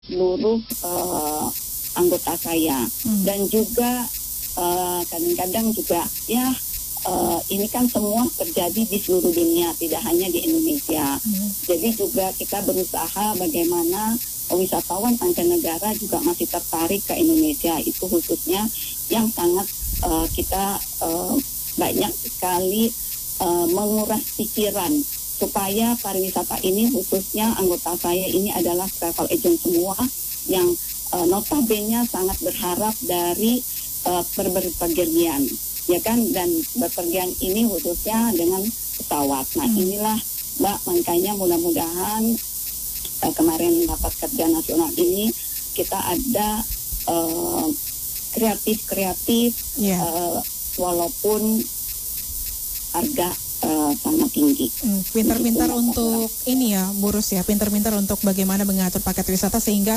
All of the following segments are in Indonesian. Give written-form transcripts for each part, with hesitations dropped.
seluruh anggota saya. Dan juga kadang-kadang juga ya ini kan semua terjadi di seluruh dunia, tidak hanya di Indonesia. Jadi juga kita berusaha bagaimana wisatawan mancanegara juga masih tertarik ke Indonesia. Itu khususnya yang sangat kita banyak sekali menguras pikiran supaya pariwisata ini, khususnya anggota saya ini adalah travel agent semua yang notabene sangat berharap dari berpergian, ya kan, dan berpergian ini khususnya dengan pesawat. Nah inilah Mbak, makanya mudah-mudahan kemarin rapat kerja nasional ini kita ada kreatif walaupun harga sangat tinggi. Pintar-pintar untuk ini ya, Burus ya, pintar-pintar untuk bagaimana mengatur paket wisata sehingga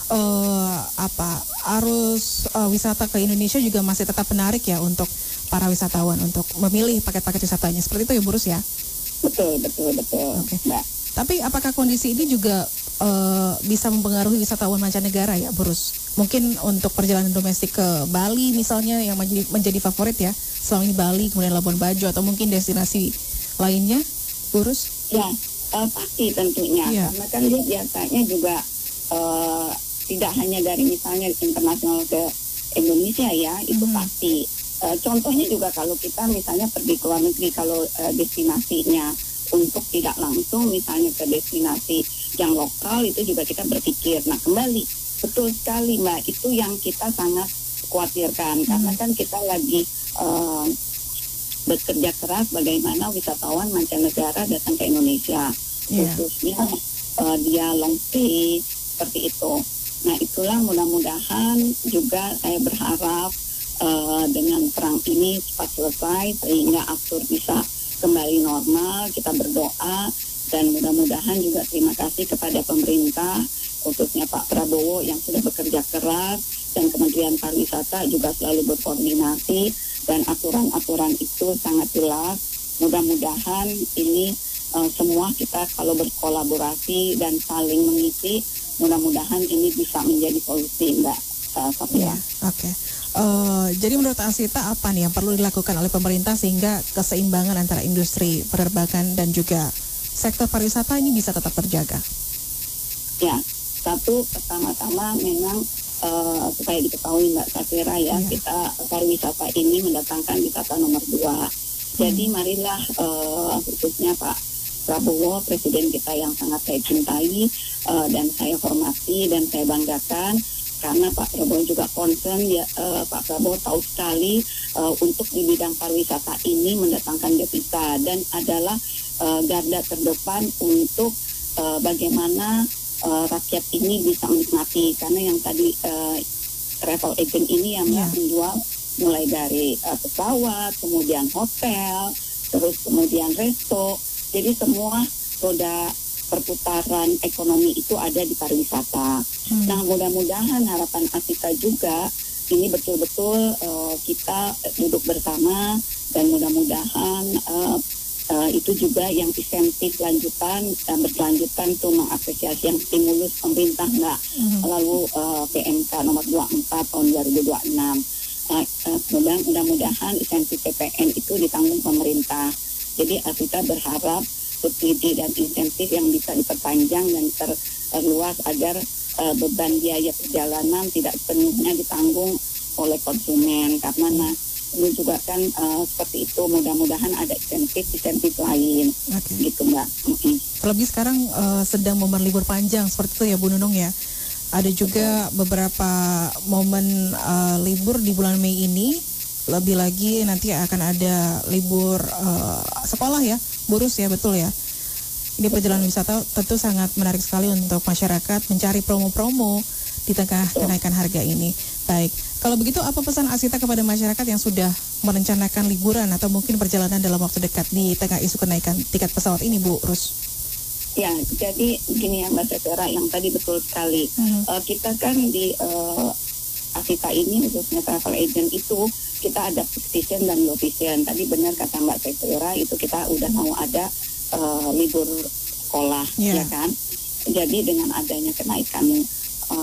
arus wisata ke Indonesia juga masih tetap menarik ya untuk para wisatawan untuk memilih paket-paket wisatanya. Seperti itu ya, Burus ya? Betul. Okay. Tapi apakah kondisi ini juga bisa mempengaruhi wisatawan mancanegara ya, Burus? Mungkin untuk perjalanan domestik ke Bali misalnya yang menjadi favorit ya, selama ini Bali, kemudian Labuan Bajo, atau mungkin destinasi lainnya, Burus? Ya, pasti tentunya, karena kan dia biasanya juga tidak hanya dari misalnya internasional ke Indonesia ya, itu pasti. Contohnya juga kalau kita misalnya pergi ke luar negeri, kalau destinasinya untuk tidak langsung misalnya ke destinasi yang lokal, itu juga kita berpikir. Nah kembali, betul sekali Mbak, itu yang kita sangat khawatirkan, karena kan kita lagi bekerja keras bagaimana wisatawan mancanegara datang ke Indonesia, khususnya dia long stay seperti itu. Nah itulah mudah-mudahan juga saya berharap dengan perang ini cepat selesai sehingga aftur bisa kembali normal. Kita berdoa dan mudah-mudahan juga terima kasih kepada pemerintah, khususnya Pak Prabowo yang sudah bekerja keras, dan Kementerian Pariwisata juga selalu berkoordinasi, dan aturan-aturan itu sangat jelas. Mudah-mudahan ini semua kita kalau berkolaborasi dan saling mengisi, mudah-mudahan ini bisa menjadi solusi, Mbak Safira. Oke. Jadi menurut Asita apa nih yang perlu dilakukan oleh pemerintah sehingga keseimbangan antara industri penerbangan dan juga sektor pariwisata ini bisa tetap terjaga? Ya, satu pertama-tama memang supaya diketahui Mbak Safira ya, kita pariwisata ini mendatangkan wisata nomor 2. Jadi marilah khususnya Pak Prabowo, presiden kita yang sangat saya cintai dan saya hormati dan saya banggakan, karena Pak Prabowo juga concern ya. Pak Prabowo tahu sekali untuk di bidang pariwisata ini mendatangkan devisa dan adalah garda terdepan untuk bagaimana rakyat ini bisa menikmati, karena yang tadi travel agent ini yang menjual mulai dari pesawat, kemudian hotel, terus kemudian resto, jadi semua roda perputaran ekonomi itu ada di pariwisata. Nah mudah-mudahan harapan Asita juga ini betul-betul kita duduk bersama, dan mudah-mudahan itu juga yang insentif lanjutan dan berkelanjutan tuh mengapresiasi yang stimulus pemerintah Mbak, lalu PMK nomor 24 tahun 2026. Mudah-mudahan insentif PPN itu ditanggung pemerintah. Jadi Asita berharap subsidi dan insentif yang bisa diperpanjang dan terluas agar beban biaya perjalanan tidak sepenuhnya ditanggung oleh konsumen, karena ini juga kan seperti itu. Mudah-mudahan ada insentif lain, gitu Mbak. Terlebih sekarang sedang momen libur panjang seperti itu ya Bu Nunung ya. Ada juga beberapa momen libur di bulan Mei ini. Lebih lagi nanti akan ada libur sekolah ya, Burus ya, betul ya. Ini perjalanan wisata tentu sangat menarik sekali untuk masyarakat mencari promo-promo di tengah kenaikan harga ini. Baik, kalau begitu apa pesan Asita kepada masyarakat yang sudah merencanakan liburan atau mungkin perjalanan dalam waktu dekat di tengah isu kenaikan tiket pesawat ini, Bu Rus? Ya, jadi begini ya Mbak Safira, yang tadi betul sekali. Kita kan di Asita ini, khususnya travel agent itu, kita ada peak season dan low season. Tadi benar kata Mbak Safira, itu kita udah mau ada libur sekolah, ya kan? Jadi dengan adanya kenaikan